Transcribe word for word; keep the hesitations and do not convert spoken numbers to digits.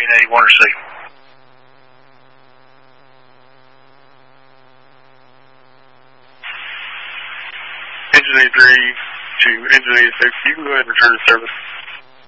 Union eighty-one received. Engine eighty-three to Engine eighty-six, you can go ahead and return to service.